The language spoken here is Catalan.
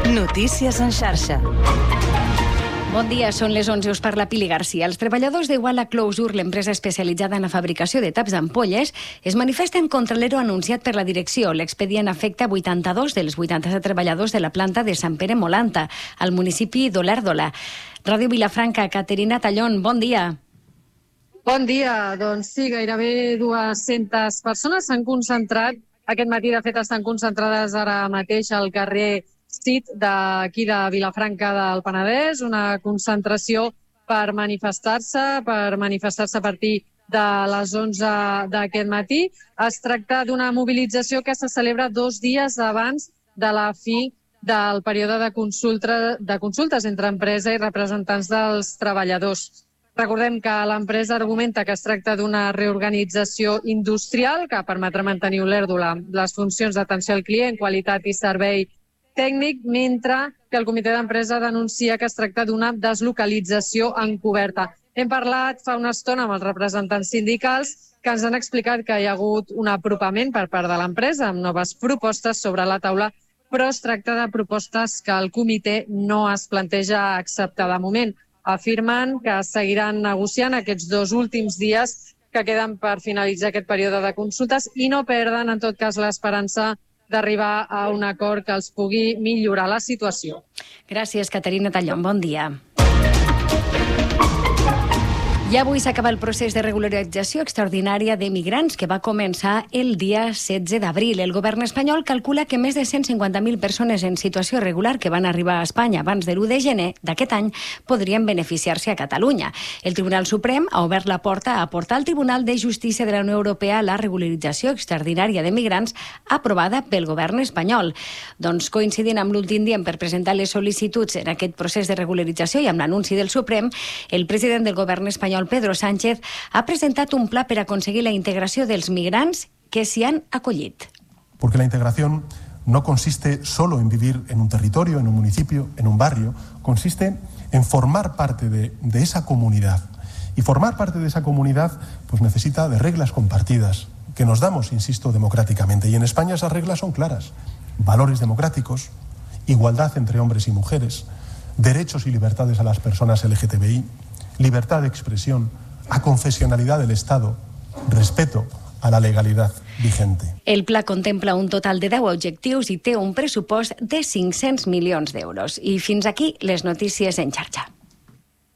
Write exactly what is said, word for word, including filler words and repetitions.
Notícies en xarxa. Bon dia, són les onze, us parla Pili Garcia. Els treballadors d'Iguala Closure, l'empresa especialitzada en la fabricació de taps d'ampolles, es manifesten contra l'ero anunciat per la direcció. L'expedient afecta vuitanta-dos dels vuitanta-set treballadors de la planta de Sant Pere Molanta, al municipi d'Olèrdola. Ràdio Vilafranca, Caterina Tallón, bon dia. Bon dia. Doncs sí, gairebé dues-centes persones s'han concentrat. Aquest matí, de fet, estan concentrades ara mateix al carrer Cid d'aquí de Vilafranca del Penedès, una concentració per manifestar-se, per manifestar-se a partir de les onze d'aquest matí. Es tracta d'una mobilització que se celebra dos dies abans de la fi del període de, consulta, de consultes entre empresa i representants dels treballadors. Recordem que l'empresa argumenta que es tracta d'una reorganització industrial que permetrà mantenir Olèrdola les funcions d'atenció al client, qualitat i servei tècnic, mentre que el comitè d'empresa denuncia que es tracta d'una deslocalització encoberta. Hem parlat fa una estona amb els representants sindicals que ens han explicat que hi ha hagut un apropament per part de l'empresa amb noves propostes sobre la taula, però es tracta de propostes que el comitè no es planteja acceptar de moment. Afirmen que seguiran negociant aquests dos últims dies que queden per finalitzar aquest període de consultes i no perden, en tot cas, l'esperança d'arribar a un acord que els pugui millorar la situació. Gràcies, Caterina Tallón. Bon dia. I avui s'acaba el procés de regularització extraordinària de migrants que va començar el dia setze d'abril. El govern espanyol calcula que més de cent cinquanta mil persones en situació irregular que van arribar a Espanya abans de l'u de gener d'aquest any podrien beneficiar-se a Catalunya. El Tribunal Suprem ha obert la porta a portar al Tribunal de Justícia de la Unió Europea la regularització extraordinària de migrants aprovada pel govern espanyol. Doncs coincidint amb l'últim dia per presentar les sol·licituds en aquest procés de regularització i amb l'anunci del Suprem, el president del govern espanyol, Pedro Sánchez, ha presentat un pla per aconseguir la integració dels migrants que s'hi han acollit. Porque la integración no consiste solo en vivir en un territorio, en un municipio, en un barrio, consiste en formar parte de, de esa comunidad. Y formar parte de esa comunidad pues necesita de reglas compartidas, que nos damos, insisto, democráticamente. Y en España esas reglas son claras. Valores democráticos, igualdad entre hombres y mujeres, derechos y libertades a las personas L G T B I, libertad de expresión, aconfesionalidad del Estado, respeto a la legalidad vigente. El pla contempla un total de deu objectius i té un pressupost de cinc-cents milions d'euros. I fins aquí les notícies en xarxa.